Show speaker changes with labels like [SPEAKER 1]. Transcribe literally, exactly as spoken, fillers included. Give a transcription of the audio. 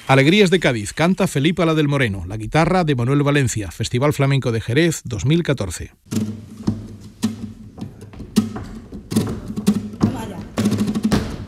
[SPEAKER 1] Alegrías de Cádiz, canta Felipa la del Moreno, la guitarra de Manuel Valencia, Festival Flamenco de Jerez dos mil catorce.